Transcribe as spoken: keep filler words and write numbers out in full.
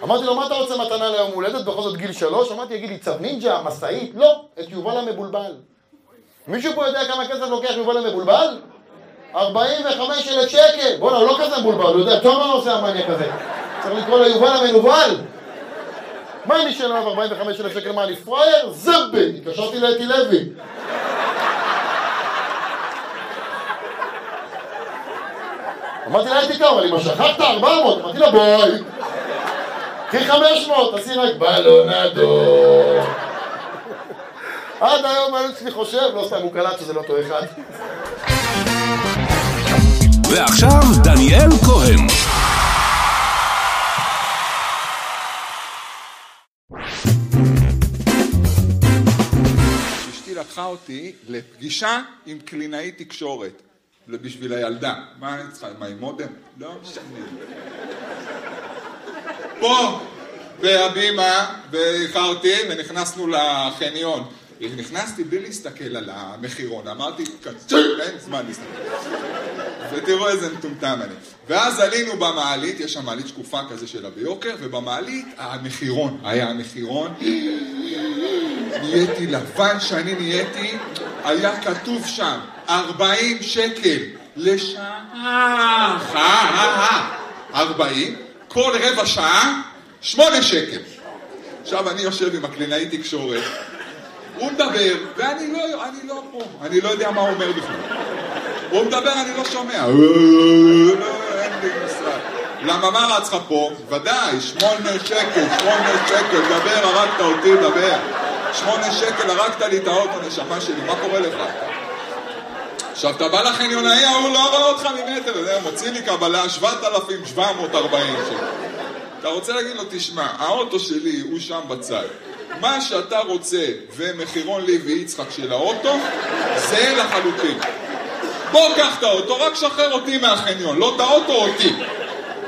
אמרתי לו, מה אתה רוצה מתנה ליום הולדת? בכל זאת גיל שלוש? אמרתי, יגיד לי, צב נינג'ה, מסעית? לא, את יובל המבולבל. מישהו פה יודע כמה כסף לוקח יובל המבולבל? ארבעים וחמישה אלף שקל. בוא'נה, הוא לא כזה מבולבל, הוא יודע, טוב מה עושה המניה כזה. צריך לקרוא לו יובל המנובל. מה אני שאלה עליו ארבעים וחמישה אלף שקל? מה אני פרייר? זבל! התקשרתי לאתי לוי. אמרתי לה, הייתי כמה, אבל אם שכחת ארבע מאות, אמרתי לה, בואי. קחי חמש מאות, תעשי רק בלונדו. עד היום אני אצלי חושב, לא סתם, הוא קלט שזה לא אותו אחד. ועכשיו דניאל כהן. אשתי לקחה אותי לפגישה עם קלינאי תקשורת. בשביל הילדה. מה אני צריכה? מה עם מודם? לא משנה. פה, בהבימה, ואיחרתי, ונכנסנו לחניון. נכנסתי בלי להסתכל על המחירון. אמרתי, אין זמן להסתכל. ותראו איזה מטומטם אני. ואז עלינו במעלית, יש שם מעלית שקופה כזה שלה ביוקר, ובמעלית המחירון. היה המחירון. נהייתי לבן שאני נהייתי, היה כתוב שם, ארבעים שקל לשעה. ארבעים, כל רבע שעה, שמונה שקל. עכשיו אני יושב עם הקלינאי תקשורת, הוא מדבר, ואני לא, אני לא פה, אני לא יודע מה הוא אומר בכלל. הוא מדבר, אני לא שומע. אין לי משרד. למה מה רצך פה? ודאי, שמונה שקל, שמונה שקל, דבר, הרגת אותי, דבר. שמונה שקל, הרגת לי את האוטו, נשמה שלי, מה קורה לך? עכשיו, אתה בא לחניונאי, הוא לא רואה אותך ממטר, זה מוציא לי קבלה שבעת אלפים שבע מאות וארבעים שקל. אתה רוצה להגיד לו, תשמע, האוטו שלי הוא שם בצד. מה שאתה רוצה ומחירון לי ויצחק של האוטו, זה לחלוטין. בוא קח את האוטו, רק שחרר אותי מהחניון, לא את האוטו אותי.